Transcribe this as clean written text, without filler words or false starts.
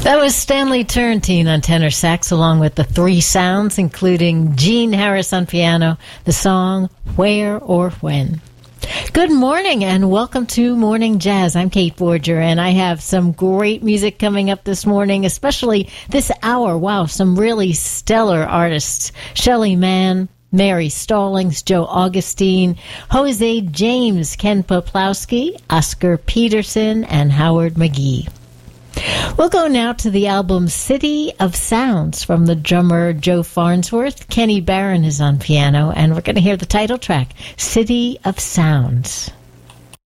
That was Stanley Turrentine on tenor sax, along with the Three Sounds, including Gene Harris on piano, the song Where or When. Good morning and welcome to Morning Jazz. I'm Kate Borger and I have some great music coming up this morning, especially this hour. Wow, some really stellar artists. Shelly Manne, Mary Stallings, Joe Augustine, Jose James, Ken Poplawski, Oscar Peterson, and Howard McGee. We'll go now to the album City of Sounds from the drummer Joe Farnsworth. Kenny Barron is on piano, and we're going to hear the title track, City of Sounds.